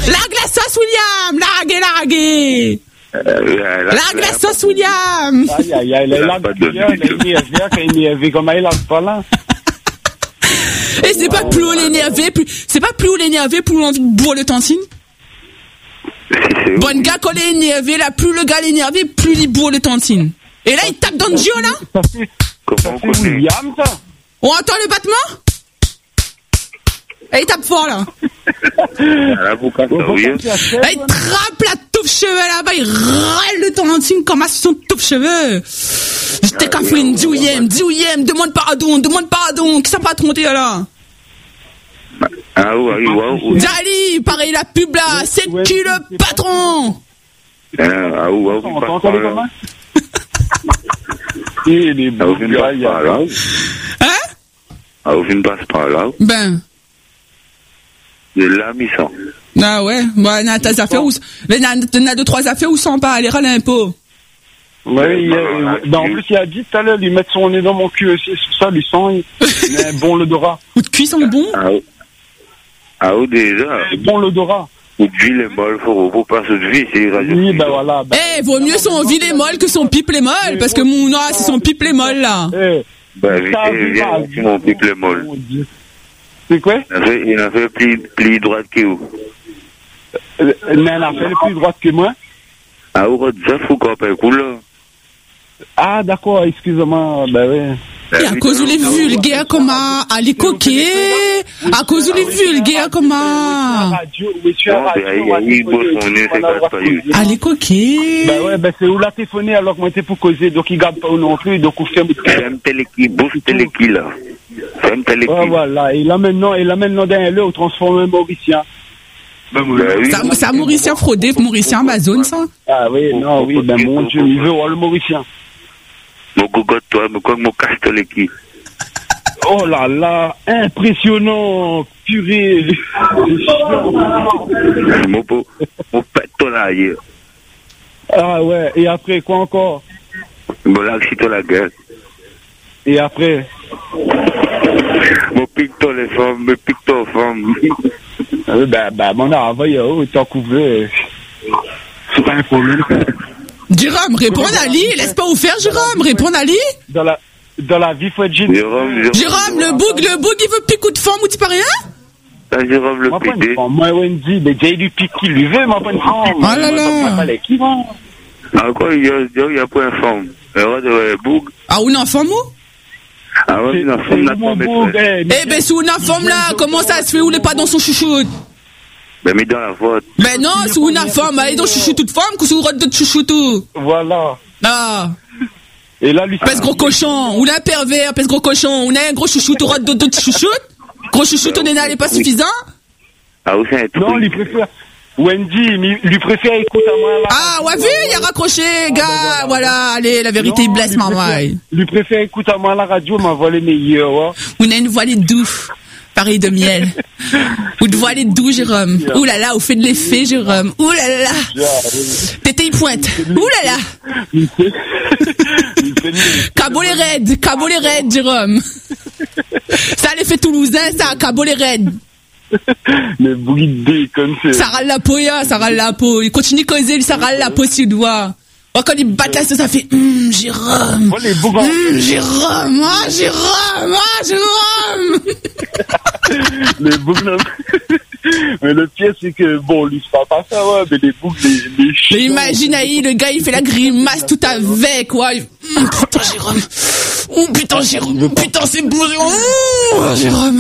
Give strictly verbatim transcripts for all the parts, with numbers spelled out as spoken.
Largue la sauce, William. Largue, largue. Euh, Largue la sauce, William. Aïe, aïe, aïe, la largue, il est énervé, quand il est énervé, comment il largue pas là? Et c'est pas plus on est énervé, plus, c'est pas plus on est énervé, plus on a envie de boire le tantine. Bon gars, quand il est énervé, là, plus le gars est énervé, plus il boit le tantine. Et là, il tape dans le Gio, là. Ça c'est, ça c'est William, ça. On entend le battement? Et il tape fort, là. Et il trappe la touffe cheveux là-bas, il râle le tantine comme à son touffe cheveux. J'étais cafouine, dis où y'aime, dis où y'aime, demande pardon, demande pardon, qui s'en pas trompé là? Ah oui, oui, oui. Dali, pareil la pub là, c'est qui le patron? Ah oui, oui, on entend les communs? Et les bouts, hein? Ah, vous ne passez pas là. Ben. De la mission. Ah ouais, bah, n'a tes affaires où, mais n'a, n'a deux, trois affaires où sont pas, aller râler un peu. Oui, ben, en plus, il a dit tout à l'heure, lui mettre son nez dans mon cul aussi, sur ça, lui sent, mais bon l'odorat. Ou de cuisson bon? Ah oui. Ah oui, déjà. Bon l'odorat. Ou de ville est molle, faut, faut pas se deviner, c'est radio. Oui, ben voilà. Ben, eh, vaut mieux son ville est molle que son pipe les molle, parce que mon, non, c'est son pipe les molle, là. Eh. Ben, viens, viens, mon pipe les molle. C'est quoi? Il a fait plus, plus droite que vous. Mais elle a fait plus droite que moi? Ah, vous ça, faut qu'on paye cool, là. Ah, d'accord, excusez-moi, ben oui. Et à cause où les vulgaires, comment, à les coquer, à cause où les vulgaires, comment, à les coquer. Ben ouais, ben c'est où la téléphoné alors que moi j'étais pour causer, donc il garde pas non plus, donc on fait. J'aime téléki, bouge téléki, là. J'aime téléki. Ouais, voilà, et là maintenant, et là maintenant derrière là, on transforme un Mauricien. Ben oui. Ça, c'est un Mauricien fraudé, Mauricien Amazon, ça? Ah oui, non, oui, ben mon Dieu, il veut voir le Mauricien. Mon gogotte, toi, mon quoi, mon casse téléki. Oh là là, impressionnant, purée. Mon pot, mon pète ton là, hier. Ah ouais, et après, quoi encore? Mon là, si toi la gueule. Et après? Mon pique ton les femmes, me pique ton femme. Euh, ben, ben, mon avant, tant couvert. C'est pas un problème. Jérôme, réponds à lui, laisse pas vous faire, Jérôme, réponds à lui. Dans la, dans la vie, faut être génial. Jérôme, Jérôme, Jérôme, le bouc, le bouc, il veut piquer coup de forme ou tu pas rien? Ah, Jérôme, le moi, pédé. Moi, Wendy, mais j'ai du pique qui lui veut, moi, pas une forme. Oh là là. Ah, quoi, il y a, il y a pas une forme. Alors, de bouc. Ah, ou une forme ou? Ah, ouais, une forme, n'a pas maîtresse. Eh ben, sous une forme là, comment ça se fait ou les pas dans son chouchoute? Ben, mais dans la faute. Ben non, sous une forme, elle est dans chouchou toute forme, que sous rotte de chouchou tout. Voilà. Ah. Et là, lui, pèse gros cochon, ou la pervers, pèse gros cochon, on a un gros chouchou, rotte de de chouchou. Gros chouchou, ton énal est pas suffisant? Ah, oui, c'est un non, lui préfère. Wendy, lui préfère écoute à moi là. Ah, ouais, vu, il a raccroché, gars, voilà, allez, la vérité, il blesse, maman. Lui préfère écoute à moi la radio, m'a volé meilleur, ouais. On a une voix les doux. Pareil de miel. Ou de voiler doux, Jérôme. Ouh là là, on fait de l'effet, Jérôme. Ouh là là. Tété, il pointe. Ouh là là. Cabot les raids, cabot les raids, Jérôme. Ça, l'effet toulousain, ça, cabot les raids. Le bruit de déconne, c'est. Ça râle la peau, ya, ça râle la peau. Il continue de causer, ça râle la peau, s'il doit. Oh, quand ils battent là, ça fait hum, Jérôme. Oh, les hum, Jérôme, ah, Jérôme, ah, Jérôme. Les boucles. Mais le pire, c'est que, bon, lui, c'est pas ça, ouais, mais les boucles, les, les chiens. Mais imagine, Aïe, le gars, il fait la grimace tout avec, ouais. Hum, putain, Jérôme. Oh, putain, Jérôme. Putain, c'est beau, Jérôme. Oh, Jérôme.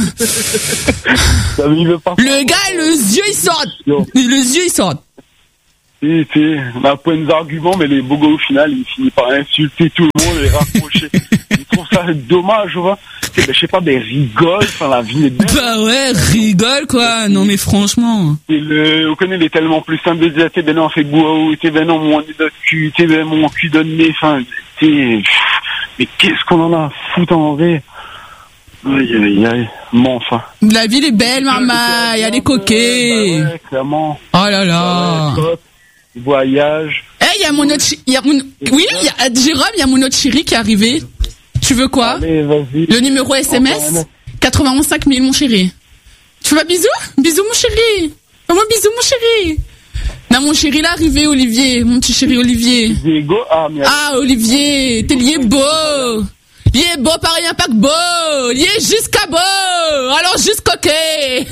Ça, il veut pas. Le gars, les yeux, ils sortent. Les yeux, ils sortent. Si, si, on a plein d'arguments, mais les bogos, au final, ils finissent par insulter tout le monde et raccrocher. Ils trouvent ça dommage, tu vois. Ben, je sais pas, mais rigole, enfin, la vie est belle. Bah ouais, rigole, quoi. Non, mais franchement. Et le, on connaît, il est tellement plus simple de dire, t'es ben non, fait goût, t'es ben non, mon nez de cul, t'es ben mon cul de nez, enfin, t'es, mais qu'est-ce qu'on en a à foutre en vrai? Aïe, aïe, aïe. Bon, enfin. La ville est belle, maman. Il y a des coquets. Bah ouais, clairement. Oh là là. Voyage. Eh, hey, il y a mon autre, il y a mon, oui, y a, Jérôme, il y a mon autre chéri qui est arrivé. Tu veux quoi? Allez, vas-y. Le numéro S M S? quatre-vingt-onze cinq mille, mon chéri. Tu veux un bisou? Bisous, mon chéri. Fais-moi un bisou, mon chéri. Non, mon chéri, là, arrivé, Olivier. Mon petit chéri, Olivier. Diego, ah, mais... Ah, Olivier, t'es lié beau. Lié beau, pas rien, pas que beau. Lié jusqu'à beau. Alors, juste coquet.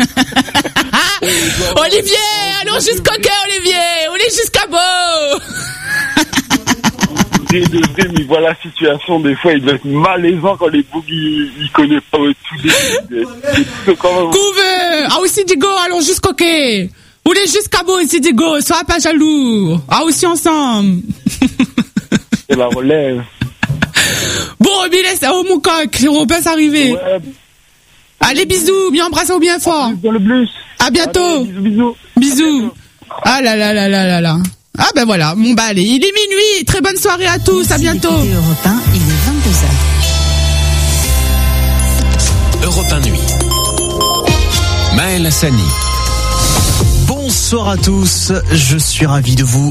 Olivier, allons jusqu'à coquet, Olivier. On est jusqu'à beau. Des degrés, mais voilà la situation, des fois, il doit être malaisant quand les boogies, ils connaissent pas tout des, des, quand même. Couve. Ah, aussi, Diego, allons jusqu'à coquet. On est jusqu'à beau ici, Diego. Sois pas jaloux. Ah, aussi ensemble. C'est la relève. Bon, mais laisse, oh mon coq, on peut s'arriver. Ouais. Allez, bisous, bien embrassez ou bien fort. Dans le bus. À bientôt. Allez, bisous, bisous. Bisous. Bientôt. Ah là là là là là là. Ah ben voilà, bon bah allez, il est minuit. Très bonne soirée à tous, à bientôt. Europe un, il est vingt-deux heures. Europe un Nuit. Maël Hassani. Bonsoir à tous, je suis ravi de vous